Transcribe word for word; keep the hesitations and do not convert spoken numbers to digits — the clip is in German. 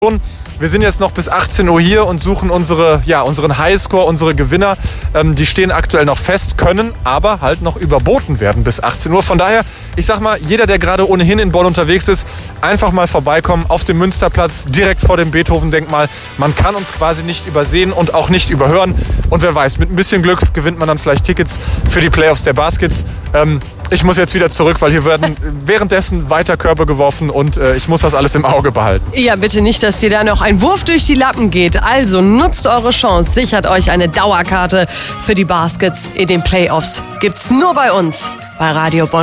Wir sind jetzt noch bis achtzehn Uhr hier und suchen unsere, ja, unseren Highscore, unsere Gewinner. Ähm, die stehen aktuell noch fest, können aber halt noch überboten werden bis achtzehn Uhr. Von daher, ich sag mal, jeder, der gerade ohnehin in Bonn unterwegs ist, einfach mal vorbeikommen auf dem Münsterplatz, direkt vor dem Beethoven-Denkmal. Man kann uns quasi nicht übersehen und auch nicht überhören. Und wer weiß, mit ein bisschen Glück gewinnt man dann vielleicht Tickets für die Playoffs der Baskets. Ähm, ich muss jetzt wieder zurück, weil hier werden währenddessen weiter Körbe geworfen und äh, ich muss das alles im Auge behalten. Ja, bitte nicht, dass dir da noch ein Wurf durch die Lappen geht. Also nutzt eure Chance, sichert euch eine Dauerkarte für die Baskets in den Playoffs. Gibt's nur bei uns, bei Radio Bonn.